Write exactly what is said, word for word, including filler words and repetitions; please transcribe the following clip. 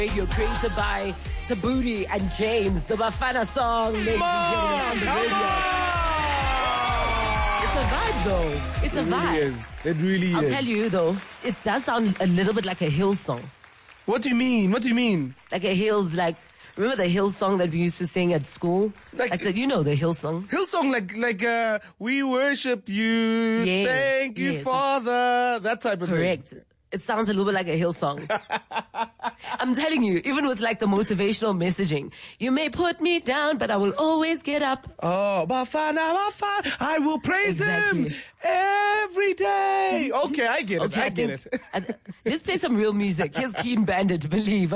Radio created by Tabuti and James, the Bafana song, ladies and gentlemen, on the radio. It's a vibe, though. It's a It really vibe. is. It really I'll is. tell you, though, it does sound a little bit like a Hills song. What do you mean? What do you mean? Like a Hills, like, remember the Hills song that we used to sing at school? Like- Like, the, you know the Hills song. Hillsong, like, like, uh, we worship you, Yes, thank you, yes. Father, that type of Correct. thing. It sounds a little bit like a Hill song. I'm telling you, even with like the motivational messaging, you may put me down, but I will always get up. Oh, Bafana, Bafana, I will praise Exactly. him every day. Okay, I get it. Okay, I get think- it. I- let's play some real music. Here's Keen Bandit, Believe.